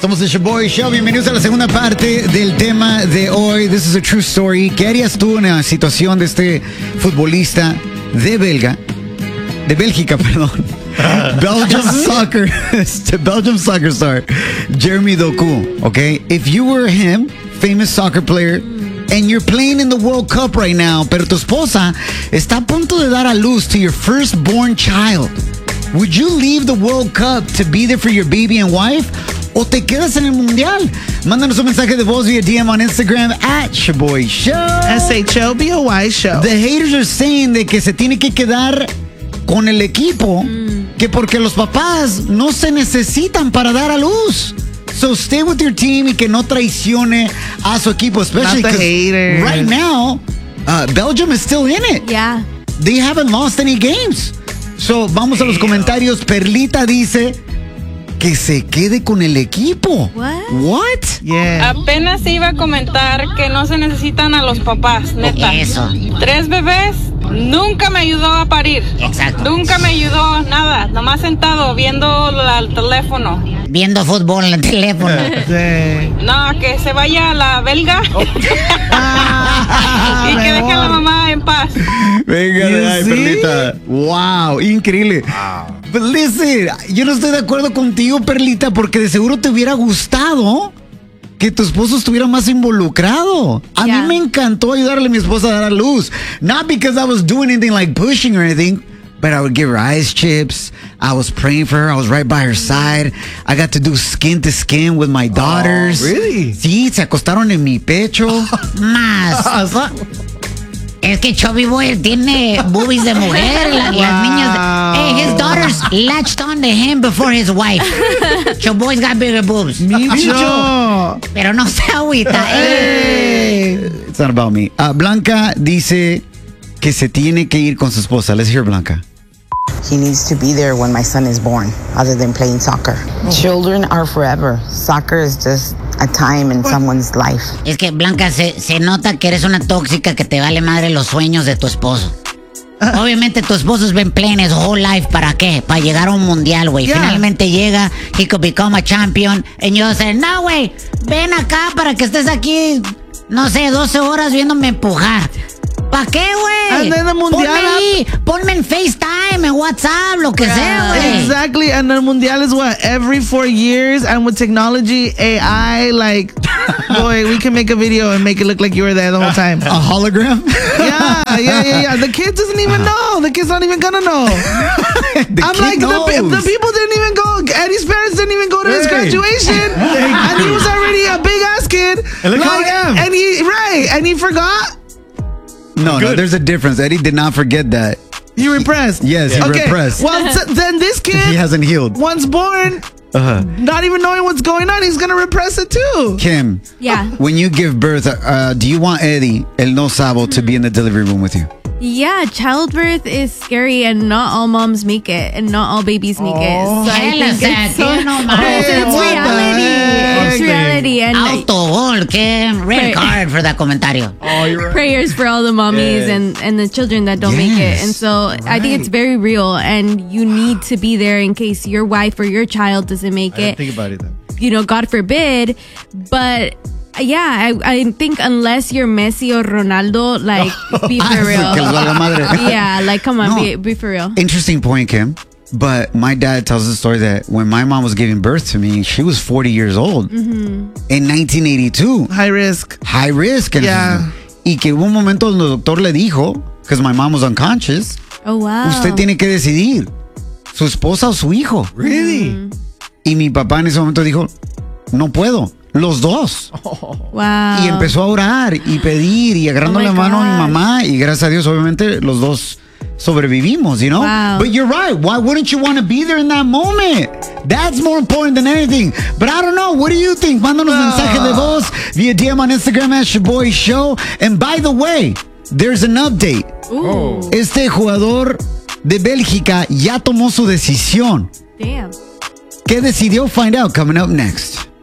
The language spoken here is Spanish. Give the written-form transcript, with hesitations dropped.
Somos el Shaboy Show. Bienvenidos a la segunda parte del tema de hoy. This is a true story. ¿Qué harías tú en la situación de este futbolista de Bélgica, perdón? Belgium soccer star, Jeremy Doku, okay? If you were him, famous soccer player, and you're playing in the World Cup right now, pero tu esposa está a punto de dar a luz to your firstborn child, would you leave the World Cup to be there for your baby and wife? ¿O te quedas en el mundial? Mándanos un mensaje de voz via DM on Instagram at Shaboy Show. SHOBOY Show. The haters are saying de que se tiene que quedar con el equipo, que porque los papás no se necesitan para dar a luz. So stay with your team y que no traicione a su equipo, especially Not the haters. Right now, Belgium is still in it. Yeah. They haven't lost any games. So vamos a los comentarios. Perlita dice que se quede con el equipo. What? Yeah. Apenas iba a comentar que no se necesitan a los papás, neta. Eso. 3 bebés, nunca me ayudó a parir. Exacto. Nunca me ayudó nada, nomás sentado viendo el teléfono. Viendo fútbol en el teléfono. Sí. No, que se vaya a la belga y que deje a la mamá en paz. Venga, ay, Perlita. Wow, increíble. But listen, yo no estoy de acuerdo contigo, Perlita, porque de seguro te hubiera gustado que tu esposo estuviera más involucrado. A mí me encantó ayudarle a mi esposa a dar a luz. Not because I was doing anything like pushing or anything, but I would give her ice chips. I was praying for her. I was right by her side. I got to do skin to skin with my daughters. Really? Sí, se acostaron en mi pecho. Más. Es que Chubby Boy tiene boobies de mujer. Las niñas. Hey, his daughters latched on to him before his wife. Chubby Boy's got bigger boobs. Micho. Pero no se agüita. It's not about me. Blanca dice que se tiene que ir con su esposa. Let's hear Blanca. He needs to be there when my son is born, other than playing soccer. Children are forever. Soccer is just a time in someone's life. Es que, Blanca, se nota que eres una tóxica que te vale madre los sueños de tu esposo. Obviamente tu esposo's been playing his whole life. ¿Para qué? Para llegar a un mundial, güey. Yeah. Finalmente llega, he could become a champion. And you say, no, güey, ven acá para que estés aquí, no sé, 12 horas viéndome empujar. ¿Para qué, güey? And then the mundial. Ponme en FaceTime, en WhatsApp, lo que sea, güey. Exactly, and the mundial is what, every 4 years, and with technology, AI, like, boy, we can make a video and make it look like you were there the whole time. A hologram? Yeah. The kid doesn't even know. The kid's not even gonna know. I'm like, the people didn't even go. Eddie's parents didn't even go to his graduation, and he was already a big ass kid. And look how I am. And he forgot. No, there's a difference. Eddie did not forget that. He repressed. Yes, he repressed. Well, then this kid, He hasn't healed. once born, not even knowing what's going on, he's gonna repress it too. Kim, Yeah. when you give birth, do you want Eddie, el no sabo, to be in the delivery room with you? Yeah, childbirth is scary and not all moms make it and not all babies make it. So I think it's it's reality. It's reality. And Autogol, Kim. Red card for that comentario. prayers for all the mommies and the children that don't make it. And so I think it's very real and you need to be there in case your wife or your child doesn't make it. Think about it then. You know, God forbid. But yeah, I think unless you're Messi or Ronaldo, like, be for real. Que les valga madre. Yeah, like, come on, No. be for real. Interesting point, Kim. But my dad tells the story that when my mom was giving birth to me, she was 40 years old in 1982. High risk. High risk. Yeah. Y que hubo un momento donde el doctor le dijo, because my mom was unconscious, Oh, wow. usted tiene que decidir, su esposa o su hijo. Really? Y mi papá en ese momento dijo, no puedo, los dos. Wow. Y empezó a orar y pedir y agarrando Oh my la mano a mi gosh. mamá y gracias a Dios obviamente los dos sobrevivimos, you know? Wow. But you're right. Why wouldn't you want to be there in that moment? That's more important than anything. But I don't know. What do you think? Mándanos mensaje de voz via DM on Instagram at Shaboy Show. And by the way, there's an update. Ooh. Este jugador de Bélgica ya tomó su decisión. Damn. ¿Qué decidió? Find out coming up next.